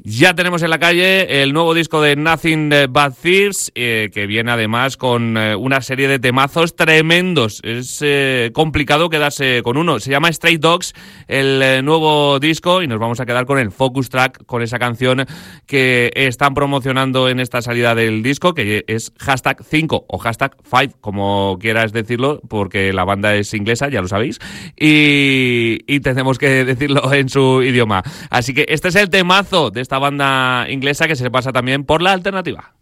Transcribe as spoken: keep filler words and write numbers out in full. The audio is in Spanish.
Ya tenemos en la calle el nuevo disco de Nothing But Thieves, eh, que viene además con eh, una serie de temazos tremendos. Es eh, complicado quedarse con uno. Se llama Stray Dogs, el eh, nuevo disco, y nos vamos a quedar con el focus track, con esa canción que están promocionando en esta salida del disco, que es hashtag cinco o hashtag cinco, como quieras decirlo, porque la banda es inglesa, ya lo sabéis, y, y tenemos que decirlo en su idioma. Así que este es el temazo de esta banda inglesa que se pasa también por la alternativa.